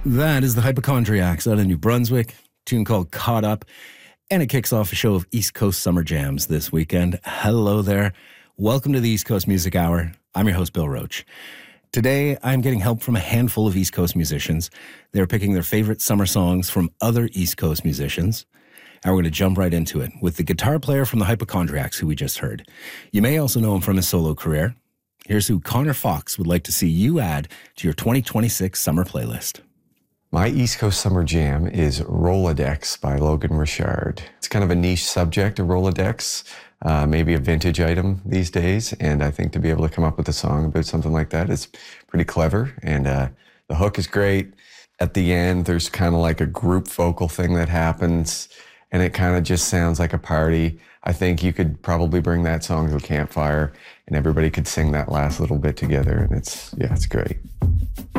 That is the Hypochondriacs out of New Brunswick, a tune called Caught Up, and it kicks off a show of East Coast Summer Jams this weekend. Hello there. Welcome to the East Coast Music Hour. I'm your host, Bill Roach. Today, I'm getting help from a handful of East Coast musicians. They're picking their favorite summer songs from other East Coast musicians. And we're going to jump right into it with the guitar player from the Hypochondriacs, who we just heard. You may also know him from his solo career. Here's who Connor Fox would like to see you add to your 2026 summer playlist. My East Coast Summer Jam is Rolodex by Logan Richard. It's kind of a niche subject, a Rolodex, maybe a vintage item these days. And I think to be able to come up with a song about something like that is pretty clever. And the hook is great. At the end, there's kind of like a group vocal thing that happens, and it kind of just sounds like a party. I think you could probably bring that song to a campfire, and everybody could sing that last little bit together. And it's great.